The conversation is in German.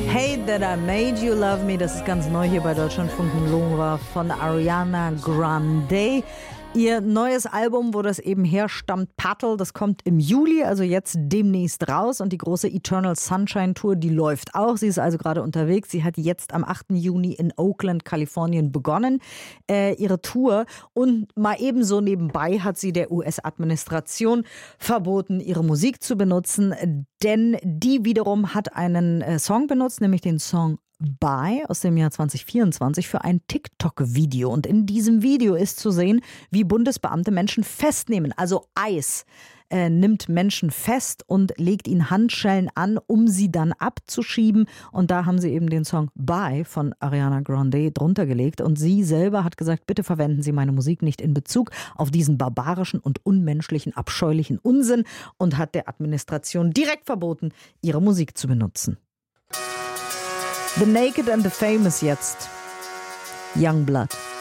Hate That I Made You Love Me, das ist ganz neu hier bei Deutschlandfunk Nova von Ariana Grande. Ihr neues Album, wo das eben herstammt, Paddle, das kommt im Juli, also jetzt demnächst raus. Und die große Eternal Sunshine Tour, die läuft auch. Sie ist also gerade unterwegs. Sie hat jetzt am 8. Juni in Oakland, Kalifornien begonnen, ihre Tour. Und mal ebenso nebenbei hat sie der US-Administration verboten, ihre Musik zu benutzen. Denn die wiederum hat einen Song benutzt, nämlich den Song Bye aus dem Jahr 2024 für ein TikTok-Video. Und in diesem Video ist zu sehen, wie Bundesbeamte Menschen festnehmen. Also ICE nimmt Menschen fest und legt ihnen Handschellen an, um sie dann abzuschieben. Und da haben sie eben den Song Bye von Ariana Grande drunter gelegt. Und sie selber hat gesagt, bitte verwenden Sie meine Musik nicht in Bezug auf diesen barbarischen und unmenschlichen, abscheulichen Unsinn, und hat der Administration direkt verboten, ihre Musik zu benutzen. The Naked and the Famous jetzt. Youngblood.